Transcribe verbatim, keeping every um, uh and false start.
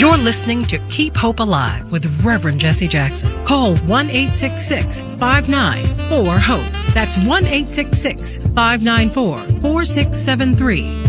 You're listening to Keep Hope Alive with Reverend Jesse Jackson. Call one eight six six, five nine four, HOPE. That's one eight six six, five nine four, four six seven three.